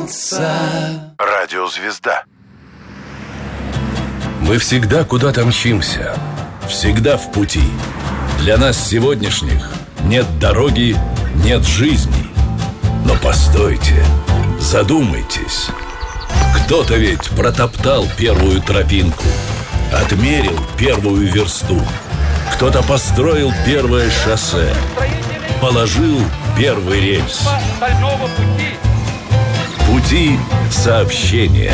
солнца. Радиозвезда. Мы всегда куда-то мчимся, всегда в пути. Для нас сегодняшних нет дороги, нет жизни. Но постойте, задумайтесь. Кто-то ведь протоптал первую тропинку, отмерил первую версту. Кто-то построил первое шоссе, положил первый рельс. Пути сообщения.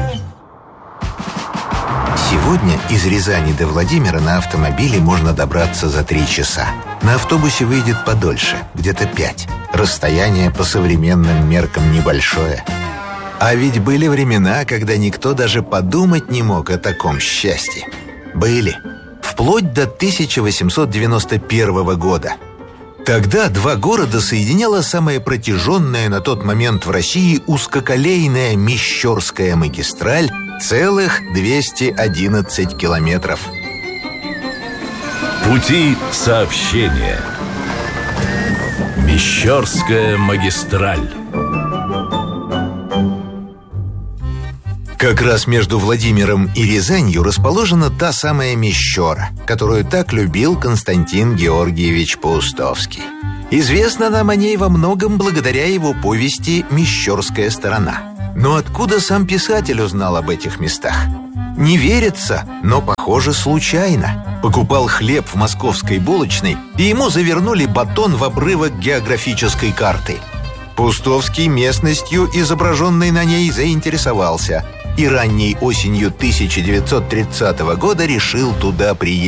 Сегодня из Рязани до Владимира на автомобиле можно добраться за 3 часа. На автобусе выйдет подольше, где-то 5. Расстояние по современным меркам небольшое. А ведь были времена, когда никто даже подумать не мог о таком счастье. Были. Вплоть до 1891 года. Тогда 2 города соединяла самая протяженная на тот момент в России узкоколейная Мещерская магистраль, целых 211 километров. Пути сообщения. Мещерская магистраль. Как раз между Владимиром и Рязанью расположена та самая Мещера, которую так любил Константин Георгиевич Паустовский. Известно нам о ней во многом благодаря его повести «Мещерская сторона». Но откуда сам писатель узнал об этих местах? Не верится, но, похоже, случайно. Покупал хлеб в московской булочной, и ему завернули батон в обрывок географической карты. Паустовский местностью, изображенной на ней, заинтересовался и ранней осенью 1930 года решил туда приехать.